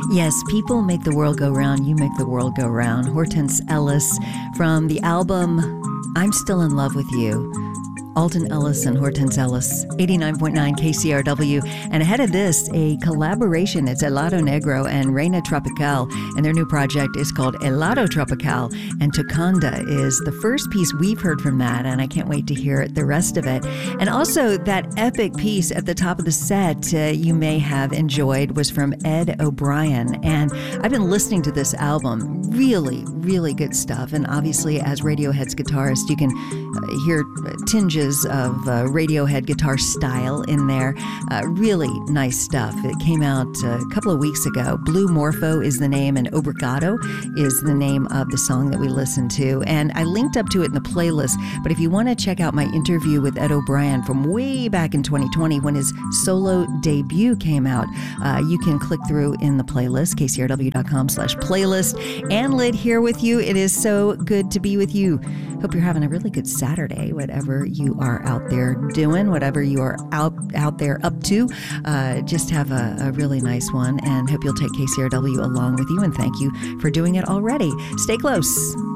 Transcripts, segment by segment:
Yes, people make the world go round. You make the world go round. Hortense Ellis from the album I'm Still in Love with You. Alton Ellis and Hortense Ellis, 89.9 KCRW. And ahead of this, a collaboration. It's Helado Negro and Reina Tropical. And their new project is called Helado Tropical. And Tocanda is the first piece we've heard from that. And I can't wait to hear the rest of it. And also that epic piece at the top of the set you may have enjoyed was from Ed O'Brien. And I've been listening to this album. Really, really good stuff. And obviously, as Radiohead's guitarist, you can hear tinges of Radiohead guitar style in there. Really nice stuff. It came out a couple of weeks ago. Blue Morpho is the name, and Obrigado is the name of the song that we listened to. And I linked up to it in the playlist, but if you want to check out my interview with Ed O'Brien from way back in 2020 when his solo debut came out, you can click through in the playlist, kcrw.com/playlist. Ann Litt here with you. It is so good to be with you. Hope you're having a really good Saturday, whatever you are out there doing, whatever you are out there up to. Just have a really nice one, and hope you'll take KCRW along with you, and thank you for doing it already. Stay close.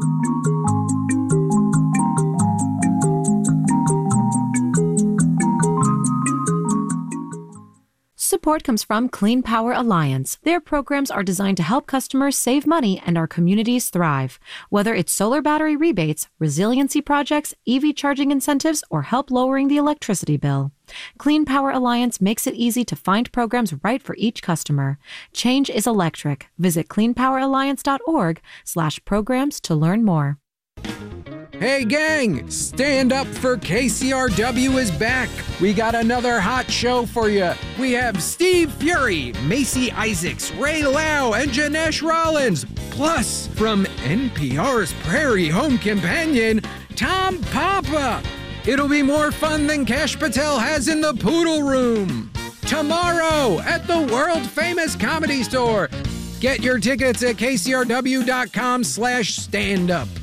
Support comes from Clean Power Alliance. Their programs are designed to help customers save money and our communities thrive. Whether it's solar battery rebates, resiliency projects, EV charging incentives, or help lowering the electricity bill, Clean Power Alliance makes it easy to find programs right for each customer. Change is electric. Visit cleanpoweralliance.org/programs to learn more. Hey gang, Stand Up for KCRW is back. We got another hot show for you. We have Steve Fury, Macy Isaacs, Ray Lau, and Janesh Rollins. Plus, from NPR's Prairie Home Companion, Tom Papa. It'll be more fun than Kash Patel has in the Poodle Room. Tomorrow at the world-famous Comedy Store. Get your tickets at kcrw.com/standup.